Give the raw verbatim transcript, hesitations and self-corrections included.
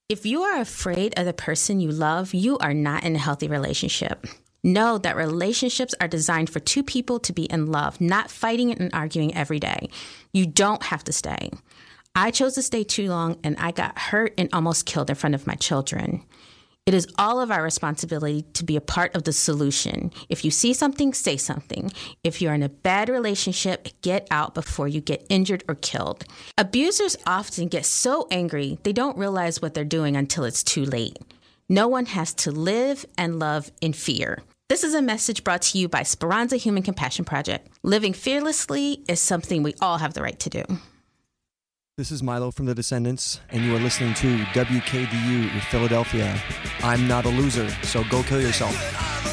If you are afraid of the person you love, you are not in a healthy relationship. Know that relationships are designed for two people to be in love, not fighting and arguing every day. You don't have to stay. I chose to stay too long, and I got hurt and almost killed in front of my children. It is all of our responsibility to be a part of the solution. If you see something, say something. If you're in a bad relationship, get out before you get injured or killed. Abusers often get so angry, they don't realize what they're doing until it's too late. No one has to live and love in fear. This is a message brought to you by Speranza Human Compassion Project. Living fearlessly is something we all have the right to do. This is Milo from The Descendants, and you are listening to W K D U in Philadelphia. I'm not a loser, so go kill yourself.